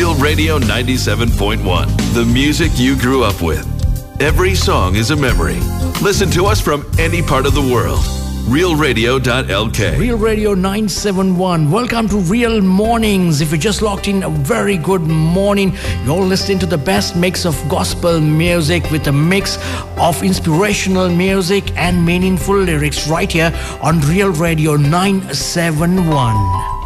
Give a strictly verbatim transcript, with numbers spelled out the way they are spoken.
Real Radio ninety-seven point one, the music you grew up with. Every song is a memory. Listen to us from any part of the world. real radio dot l k. Real Radio nine seven one. Welcome to Real Mornings. If you just logged in, a very good morning. You're listening to the best mix of gospel music with a mix of inspirational music and meaningful lyrics right here on Real Radio nine seven one.